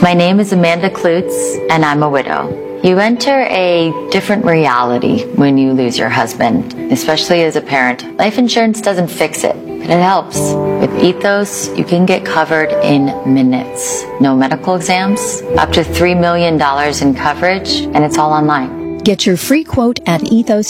My name is Amanda Klutz, and I'm a widow. You enter a different reality when you lose your husband, especially as a parent. Life insurance doesn't fix it, but it helps. With Ethos, you can get covered in minutes. No medical exams, up to $3 million in coverage, and it's all online. Get your free quote at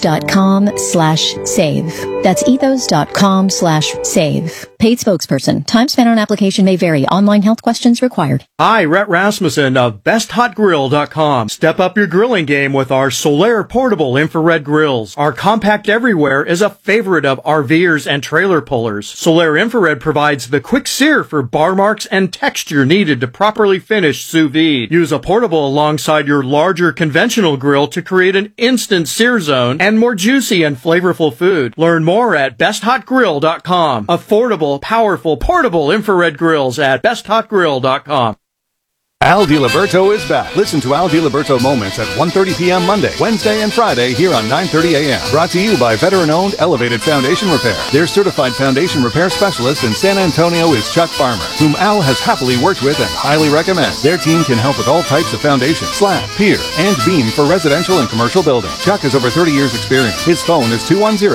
ethos.com/save. That's ethos.com/save. Paid spokesperson. Time spent on application may vary. Online health questions required. Hi, Rhett Rasmussen of BestHotGrill.com. Step up your grilling game with our Solaire portable infrared grills. Our compact everywhere is a favorite of RVers and trailer pullers. Solaire infrared provides the quick sear for bar marks and texture needed to properly finish sous vide. Use a portable alongside your larger conventional grill to create an instant sear zone and more juicy and flavorful food. Learn more at BestHotGrill.com. Affordable, powerful, portable infrared grills at BestHotGrill.com. Al DiLiberto is back. Listen to Al DiLiberto Moments at 1:30 p.m. Monday, Wednesday, and Friday here on 9:30 a.m. Brought to you by veteran-owned Elevated Foundation Repair. Their certified foundation repair specialist in San Antonio is Chuck Farmer, whom Al has happily worked with and highly recommends. Their team can help with all types of foundation, slab, pier, and beam for residential and commercial buildings. Chuck has over 30 years experience. His phone is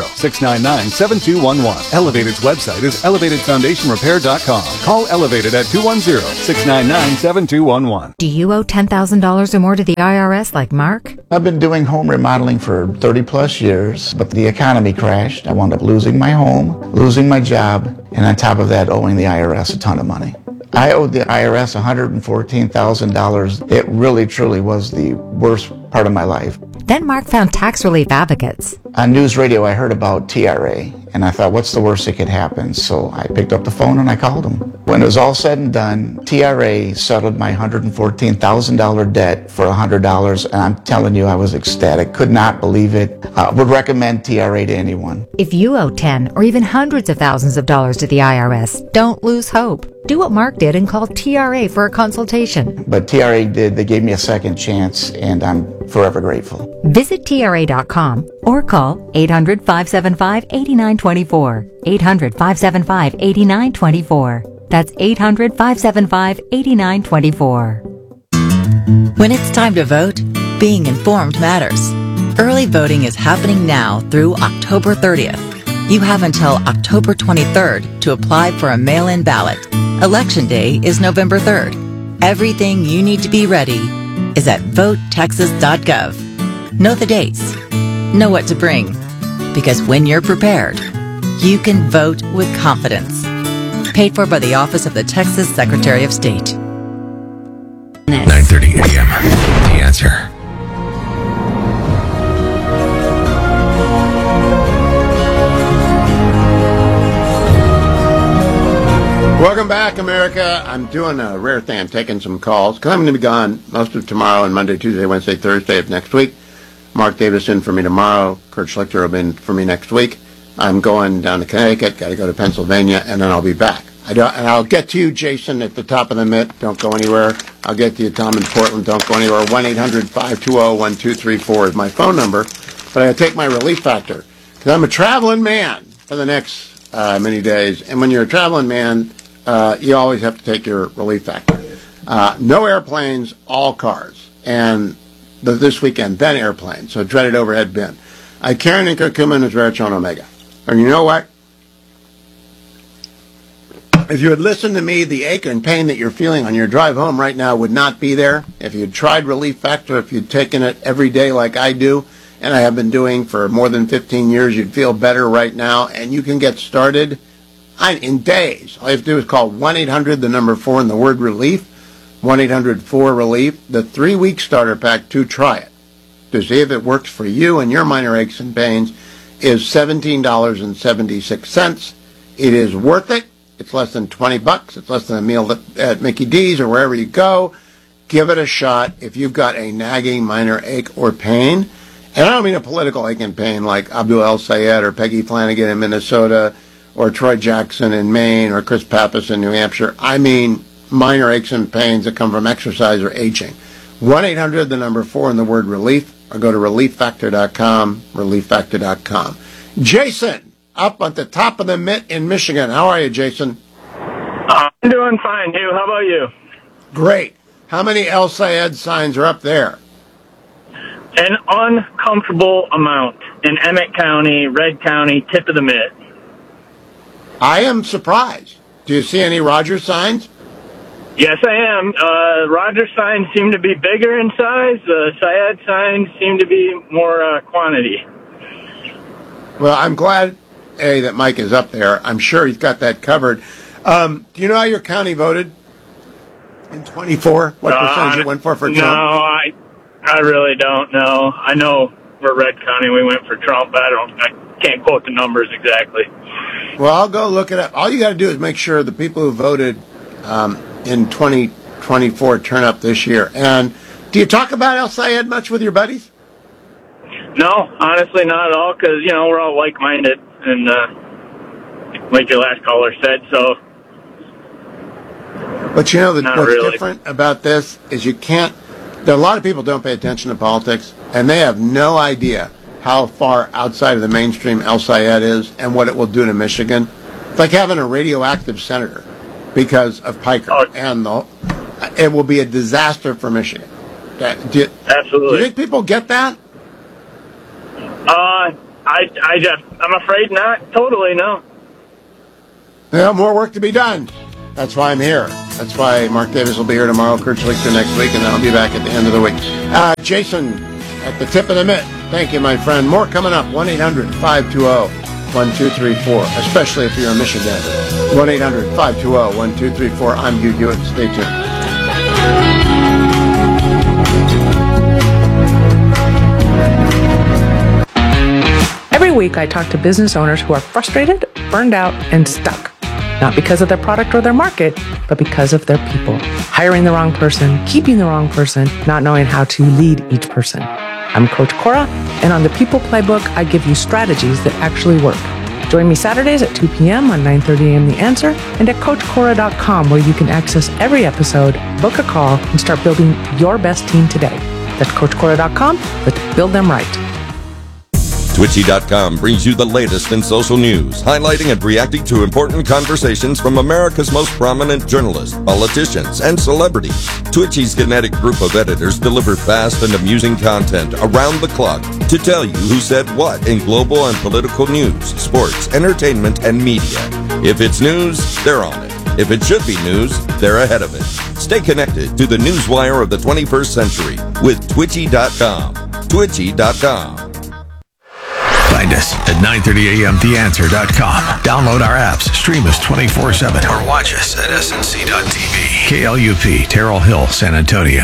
210-699-7211. Elevated's website is elevatedfoundationrepair.com. Call Elevated at 210-699-7211. Do you owe $10,000 or more to the IRS like Mark? I've been doing home remodeling for 30 plus years, but the economy crashed. I wound up losing my home, losing my job, and on top of that, owing the IRS a ton of money. I owed the IRS $114,000. It really, truly was the worst part of my life. Then Mark found tax relief advocates. On news radio, I heard about TRA, and I thought, what's the worst that could happen? So I picked up the phone and I called them. When it was all said and done, TRA settled my $114,000 debt for $100, and I'm telling you, I was ecstatic. Could not believe it. Would recommend TRA to anyone. If you owe 10 or even hundreds of thousands of dollars to the IRS, don't lose hope. Do what Mark did and call TRA for a consultation. But TRA did. They gave me a second chance, and I'm forever grateful. Visit TRA.com or call 800-575-8924. 800-575-8924. That's 800-575-8924. When it's time to vote, being informed matters. Early voting is happening now through October 30th. You have until October 23rd to apply for a mail-in ballot. Election Day is November 3rd. Everything you need to be ready is at votetexas.gov. Know the dates. Know what to bring. Because when you're prepared, you can vote with confidence. Paid for by the Office of the Texas Secretary of State. 9:30 a.m. The Answer. Welcome back, America. I'm doing a rare thing. I'm taking some calls because I'm going to be gone most of tomorrow and Monday, Tuesday, Wednesday, Thursday of next week. Mark Davis in for me tomorrow. Kurt Schlichter will be in for me next week. I'm going down to Connecticut, got to go to Pennsylvania, and then I'll be back. And I'll get to you, Jason, at the top of the mitt. Don't go anywhere. I'll get to you, Tom, in Portland. Don't go anywhere. 1-800-520-1234 is my phone number. But I take my relief factor because I'm a traveling man for the next many days. And when you're a traveling man, you always have to take your relief factor. No airplanes, all cars. And this weekend, then airplanes. So dreaded overhead bin. Karen and Curcumin is Veritone Omega. And you know what? If you had listened to me, the ache and pain that you're feeling on your drive home right now would not be there. If you'd tried Relief Factor, if you'd taken it every day like I do, and I have been doing for more than 15 years, you'd feel better right now, and you can get started in days. All you have to do is call 1-800, the number 4, and the word relief, 1-800-4-RELIEF, the 3-week starter pack to try it, to see if it works for you and your minor aches and pains, is $17.76. It is worth it. It's less than $20. It's less than a meal at Mickey D's or wherever you go. Give it a shot if you've got a nagging minor ache or pain. And I don't mean a political ache and pain like Abdul El Sayed or Peggy Flanagan in Minnesota or Troy Jackson in Maine or Chris Pappas in New Hampshire. I mean minor aches and pains that come from exercise or aging. 1-800, the number 4, and the word relief, or go to relieffactor.com, relieffactor.com. Jason, up at the top of the mitt in Michigan. How are you, Jason? I'm doing fine. You? How about you? Great. How many El Sayed signs are up there? An uncomfortable amount in Emmett County, Red County, tip of the mitt. I am surprised. Do you see any Rogers signs? Yes, I am. Rogers signs seem to be bigger in size. Sayed signs seem to be more quantity. Well, I'm glad, that Mike is up there. I'm sure he's got that covered. Do you know how your county voted in 24? What percentage it went for Trump? No, I really don't know. I know we're Red County. We went for Trump, but I can't quote the numbers exactly. Well, I'll go look it up. All you got to do is make sure the people who voted in 2024 turn up this year. And do you talk about El Sayed much with your buddies? No, honestly, not at all, because, we're all like-minded, and like your last caller said, so... But what's really different about this is you can't... There are a lot of people who don't pay attention to politics, and they have no idea how far outside of the mainstream El Sayed is and what it will do to Michigan. It's like having a radioactive senator because of Piker, and it will be a disaster for Michigan. Absolutely. Do you think people get that? I'm afraid not. Totally, no. Well, more work to be done. That's why I'm here. That's why Mark Davis will be here tomorrow, Kurt Schlichter next week, and then I'll be back at the end of the week. Jason, at the tip of the mitt. Thank you, my friend. More coming up. 1-800-520-1234, especially if you're a Michigander. 1-800-520-1234. I'm Hugh Hewitt. Stay tuned. Every week, I talk to business owners who are frustrated, burned out, and stuck. Not because of their product or their market, but because of their people. Hiring the wrong person, keeping the wrong person, not knowing how to lead each person. I'm Coach Cora, and on the People Playbook, I give you strategies that actually work. Join me Saturdays at 2 p.m. on 9:30 a.m. The Answer, and at CoachCora.com, where you can access every episode, book a call, and start building your best team today. That's CoachCora.com. Let's build them right. Twitchy.com brings you the latest in social news, highlighting and reacting to important conversations from America's most prominent journalists, politicians, and celebrities. Twitchy's kinetic group of editors deliver fast and amusing content around the clock to tell you who said what in global and political news, sports, entertainment, and media. If it's news, they're on it. If it should be news, they're ahead of it. Stay connected to the newswire of the 21st century with Twitchy.com. Twitchy.com. Find us at 930 am theanswer.com. Download our apps, stream us 24/7, or watch us at snc.tv. KLUP, Terrell Hill, San Antonio.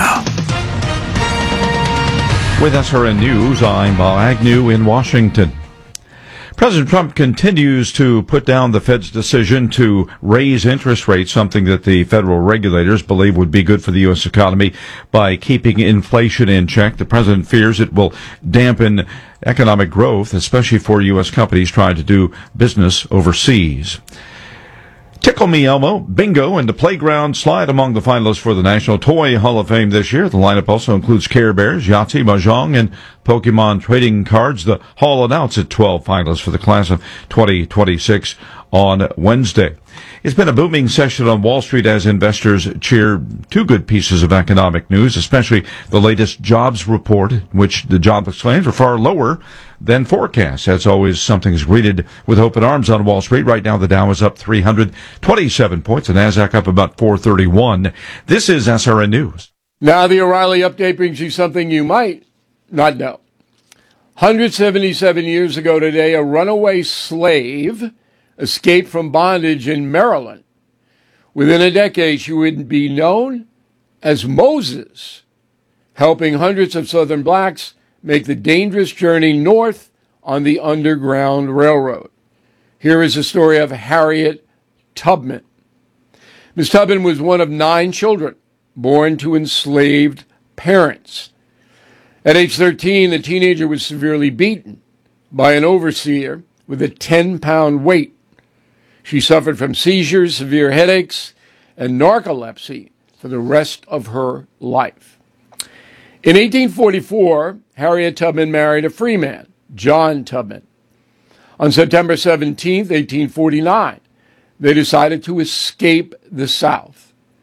With SRN News, I'm Bob Agnew in Washington. President Trump continues to put down the Fed's decision to raise interest rates, something that the federal regulators believe would be good for the U.S. economy by keeping inflation in check. The president fears it will dampen economic growth, especially for U.S. companies trying to do business overseas. Tickle Me Elmo, Bingo, and the Playground slide among the finalists for the National Toy Hall of Fame this year. The lineup also includes Care Bears, Yahtzee, Mahjong, and Pokemon trading cards. The Hall announced 12 finalists for the class of 2026 on Wednesday. It's been a booming session on Wall Street as investors cheer two good pieces of economic news, especially the latest jobs report, in which the jobless claims are far lower than forecasts. That's always something that's greeted with open arms on Wall Street. Right now, the Dow is up 327 points, the Nasdaq up about 431. This is SRN News. Now the O'Reilly update brings you something you might not know. 177 years ago today, a runaway slave escaped from bondage in Maryland. Within a decade, she would be known as Moses, helping hundreds of Southern blacks make the dangerous journey north on the Underground Railroad. Here is the story of Harriet Tubman. Miss Tubman was one of 9 children born to enslaved parents. At age 13, the teenager was severely beaten by an overseer with a 10-pound weight. She suffered from seizures, severe headaches, and narcolepsy for the rest of her life. In 1844, Harriet Tubman married a free man, John Tubman. On September 17, 1849, they decided to escape the South.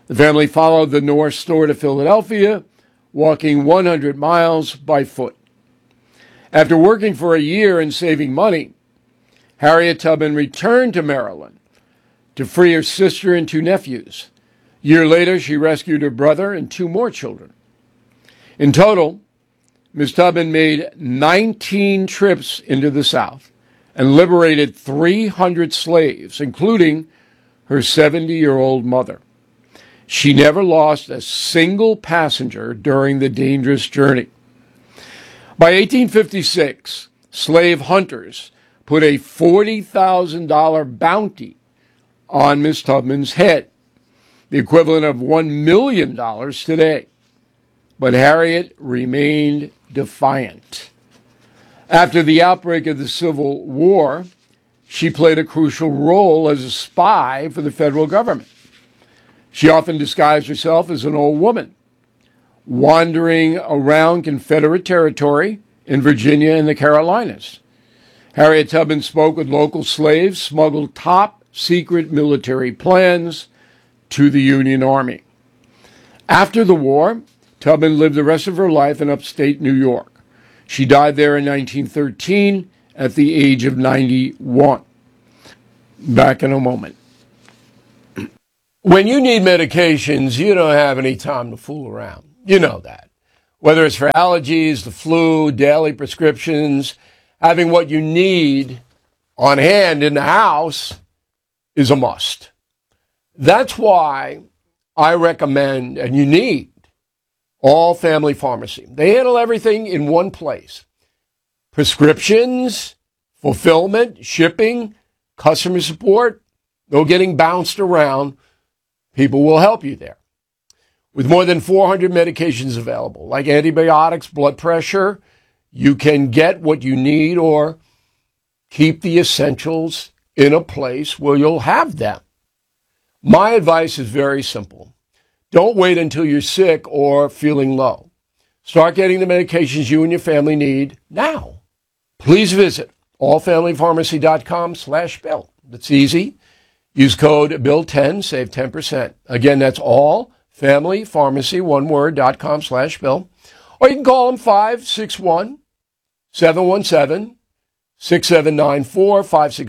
The family followed the North Star to Philadelphia, walking 100 miles by foot. After working for a year and saving money, Harriet Tubman returned to Maryland to free her sister and 2 nephews. A year later, she rescued her brother and 2 more children. In total, Ms. Tubman made 19 trips into the South and liberated 300 slaves, including her 70-year-old mother. She never lost a single passenger during the dangerous journey. By 1856, slave hunters put a $40,000 bounty on Miss Tubman's head, the equivalent of $1 million today. But Harriet remained defiant. After the outbreak of the Civil War, she played a crucial role as a spy for the federal government. She often disguised herself as an old woman, wandering around Confederate territory in Virginia and the Carolinas. Harriet Tubman spoke with local slaves, smuggled top-secret military plans to the Union Army. After the war, Tubman lived the rest of her life in upstate New York. She died there in 1913 at the age of 91. Back in a moment. When you need medications, you don't have any time to fool around. You know that. Whether it's for allergies, the flu, daily prescriptions, having what you need on hand in the house is a must. That's why I recommend, and you need, All Family Pharmacy. They handle everything in one place. Prescriptions, fulfillment, shipping, customer support, no getting bounced around. People will help you there. With more than 400 medications available, like antibiotics, blood pressure, you can get what you need or keep the essentials in a place where you'll have them. My advice is very simple. Don't wait until you're sick or feeling low. Start getting the medications you and your family need now. Please visit allfamilypharmacy.com/bill. It's easy. Use code BILL10, save 10%. Again, that's allfamilypharmacy, one word, .com/bill. Or you can call them 561-717-6794,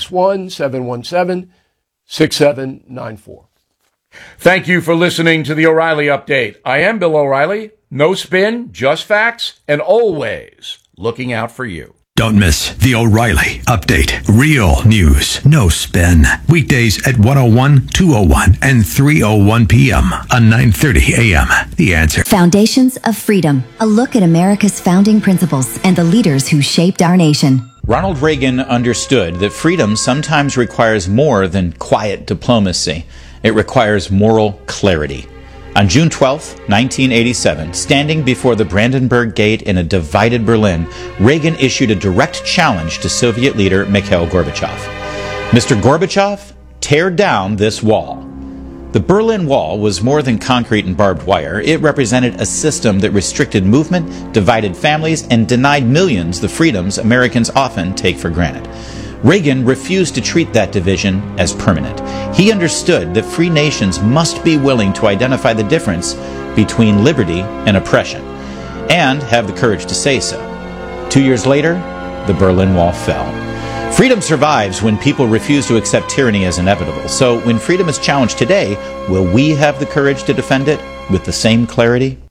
561-717-6794. Thank you for listening to the O'Reilly Update. I am Bill O'Reilly. No spin, just facts, and always looking out for you. Don't miss the O'Reilly Update. Real news, no spin. Weekdays at 1:01, 2:01, and 3:01 p.m. on 9:30 a.m. The Answer. Foundations of Freedom. A look at America's founding principles and the leaders who shaped our nation. Ronald Reagan understood that freedom sometimes requires more than quiet diplomacy. It requires moral clarity. On June 12, 1987, standing before the Brandenburg Gate in a divided Berlin, Reagan issued a direct challenge to Soviet leader Mikhail Gorbachev. Mr. Gorbachev, tear down this wall. The Berlin Wall was more than concrete and barbed wire. It represented a system that restricted movement, divided families, and denied millions the freedoms Americans often take for granted. Reagan refused to treat that division as permanent. He understood that free nations must be willing to identify the difference between liberty and oppression, and have the courage to say so. 2 years later, the Berlin Wall fell. Freedom survives when people refuse to accept tyranny as inevitable. So when freedom is challenged today, will we have the courage to defend it with the same clarity?